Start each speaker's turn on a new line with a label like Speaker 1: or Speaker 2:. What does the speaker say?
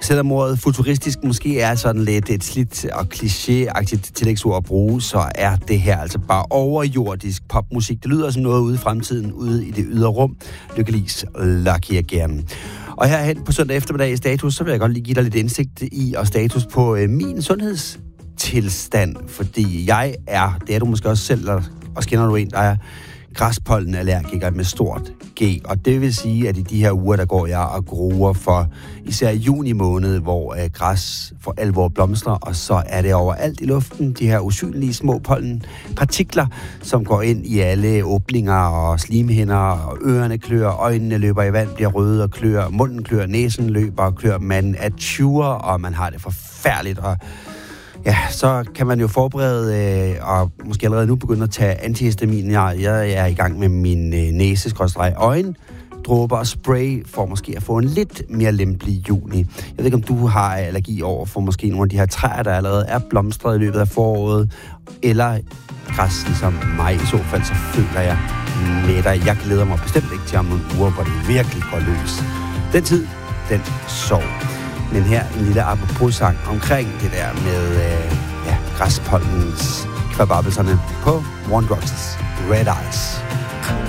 Speaker 1: Selvom ordet futuristisk måske er sådan lidt et slidt og kliché-agtigt tillægsord at bruge, så er det her altså bare overjordisk popmusik. Det lyder som noget ude i fremtiden, ude i det ydre rum. Lykkeligvis Lucky Again. Og herhen på søndag eftermiddag i status, så vil jeg godt lige give dig lidt indsigt i og status på min sundhedstilstand. Fordi det er du måske også selv, og kender du en, der er græspollenallergiker med stort G. Og det vil sige, at i de her uger, der går jeg og gruer for især juni måned, hvor græs for alvor blomstrer, og så er det overalt i luften, de her usynlige små pollenpartikler, som går ind i alle åbninger og slimhinder, og ørerne klør, øjnene løber i vand, bliver røde og klør, munden klør, næsen løber og klør, man er turer, og man har det forfærdeligt, og ja, så kan man jo forberede og måske allerede nu begynde at tage antihistamin. Jeg er i gang med min næse-øjendråber og spray for måske at få en lidt mere lempelig juni. Jeg ved ikke, om du har allergi over for måske nogle af de her træer, der allerede er blomstret i løbet af foråret, eller græs ligesom mig. I så fald så føler jeg med dig. Jeg glæder mig bestemt ikke til om nogle uger, hvor det virkelig går løs. Den tid, den sov. Men her en lille apropos-sang omkring det der med græspollens kvababelserne på One Drugs' Red Eyes.